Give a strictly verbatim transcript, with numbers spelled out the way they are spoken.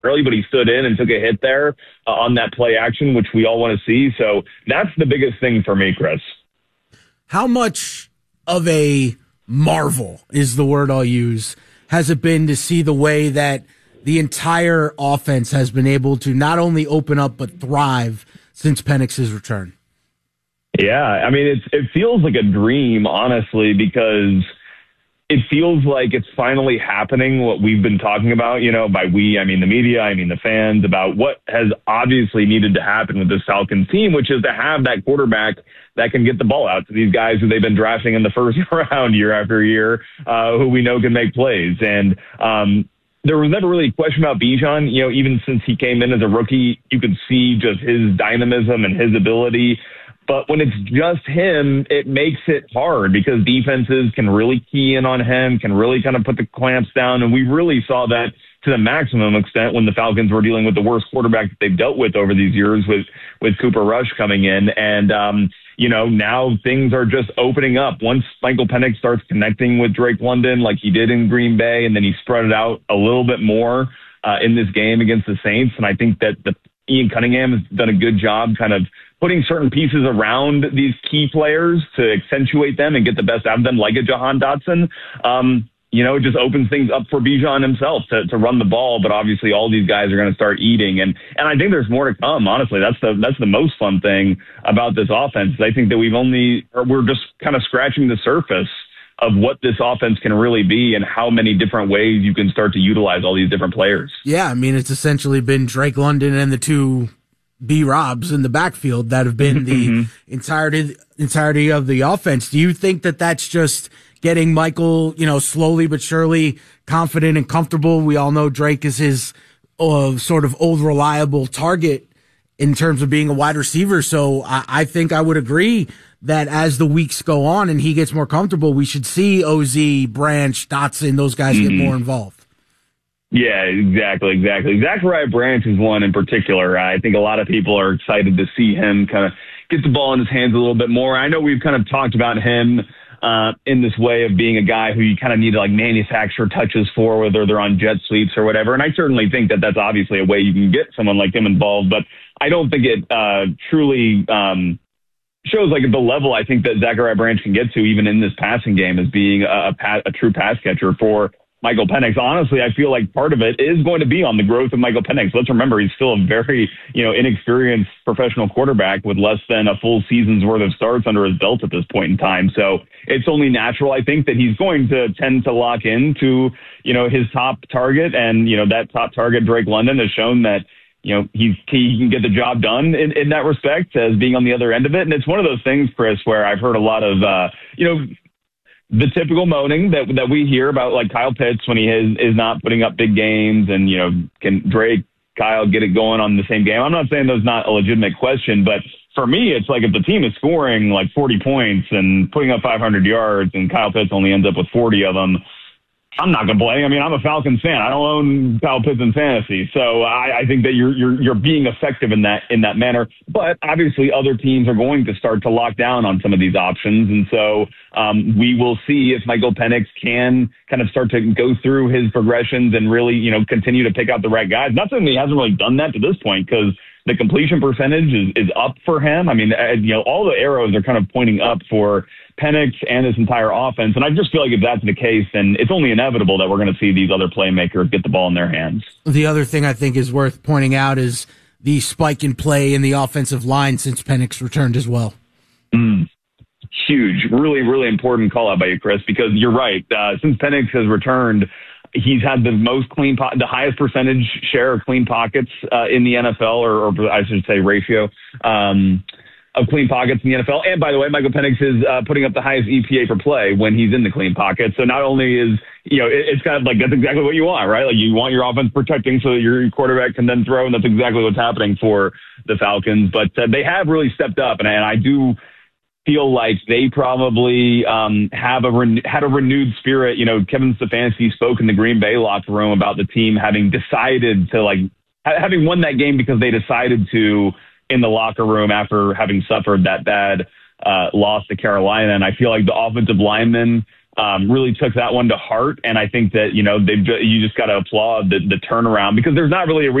early, but he stood in and took a hit there uh, on that play action, which we all want to see. So that's the biggest thing for me, Chris. How much of a marvel is the word I'll use has it been to see the way that the entire offense has been able to not only open up but thrive since Penix's return? Yeah, I mean, it's, it feels like a dream, honestly, because it feels like it's finally happening, what we've been talking about, you know, by we, I mean the media, I mean the fans, about what has obviously needed to happen with this Falcons team, which is to have that quarterback that can get the ball out to these guys who they've been drafting in the first round year after year, uh, who we know can make plays. And um, there was never really a question about Bijan. You know, even since he came in as a rookie, you could see just his dynamism and his ability. But when it's just him, it makes it hard because defenses can really key in on him, can really kind of put the clamps down. And we really saw that to the maximum extent when the Falcons were dealing with the worst quarterback that they've dealt with over these years with, with Cooper Rush coming in. And, um, you know, now things are just opening up. Once Michael Penix starts connecting with Drake London like he did in Green Bay, and then he spread it out a little bit more uh, in this game against the Saints. And I think that the Ian Cunningham has done a good job kind of putting certain pieces around these key players to accentuate them and get the best out of them, like a Jahan Dotson. Um, you know, it just opens things up for Bijan himself to, to run the ball. But obviously all these guys are going to start eating. And, and I think there's more to come, honestly. That's the, that's the most fun thing about this offense. I think that we've only, or we're just kind of scratching the surface of what this offense can really be and how many different ways you can start to utilize all these different players. Yeah, I mean, it's essentially been Drake London and the two B-Robs in the backfield that have been the mm-hmm. entirety entirety of the offense. Do you think that that's just getting Michael, you know, slowly but surely confident and comfortable? We all know Drake is his uh, sort of old reliable target in terms of being a wide receiver. So I, I think I would agree that as the weeks go on and he gets more comfortable, we should see O Z, Branch, Dotson, those guys mm-hmm. get more involved. Yeah, exactly, exactly. Zachariah Branch is one in particular. I think a lot of people are excited to see him kind of get the ball in his hands a little bit more. I know we've kind of talked about him uh, in this way of being a guy who you kind of need to like manufacture touches for, whether they're on jet sweeps or whatever. And I certainly think that that's obviously a way you can get someone like him involved, but I don't think it uh, truly um, shows like the level I think that Zachariah Branch can get to even in this passing game as being a, a, pa- a true pass catcher for Michael Penix. Honestly, I feel like part of it is going to be on the growth of Michael Penix. Let's remember, he's still a very, you know, inexperienced professional quarterback with less than a full season's worth of starts under his belt at this point in time. So it's only natural, I think, that he's going to tend to lock into, you know, his top target. And, you know, that top target, Drake London, has shown that, you know, he's, he can get the job done in, in that respect as being on the other end of it. And it's one of those things, Chris, where I've heard a lot of, uh, you know, the typical moaning that that we hear about, like Kyle Pitts when he is, is not putting up big games, and, you know, can Drake, Kyle get it going on the same game? I'm not saying that's not a legitimate question, but for me, it's like if the team is scoring like forty points and putting up five hundred yards and Kyle Pitts only ends up with forty of them, I'm not going to blame. I mean, I'm a Falcons fan. I don't own Kyle Pitts in fantasy. So I, I think that you're, you're, you're being effective in that, in that manner. But obviously other teams are going to start to lock down on some of these options. And so um, we will see if Michael Penix can kind of start to go through his progressions and really, you know, continue to pick out the right guys. Not saying he hasn't really done that to this point, because the completion percentage is, is up for him. I mean, uh, you know, all the arrows are kind of pointing up for Penix and this entire offense. And I just feel like if that's the case, then it's only inevitable that we're going to see these other playmakers get the ball in their hands. The other thing I think is worth pointing out is the spike in play in the offensive line since Penix returned as well. Mm. Huge. Really, really important call out by you, Chris, because you're right. Uh, since Penix has returned, he's had the most clean, po- the highest percentage share of clean pockets uh, in the N F L, or, or I should say ratio um, of clean pockets in the N F L. And by the way, Michael Penix is uh, putting up the highest E P A per play when he's in the clean pocket. So not only is, you know, it, it's kind of like, that's exactly what you want, right? Like you want your offense protecting so that your quarterback can then throw, and that's exactly what's happening for the Falcons. But uh, they have really stepped up, and, and I do feel like they probably um, have a re- had a renewed spirit. You know, Kevin Stefanski spoke in the Green Bay locker room about the team having decided to, like, ha- having won that game because they decided to in the locker room after having suffered that bad uh, loss to Carolina. And I feel like the offensive linemen um, really took that one to heart. And I think that, you know, they've, you just got to applaud the, the turnaround because there's not really a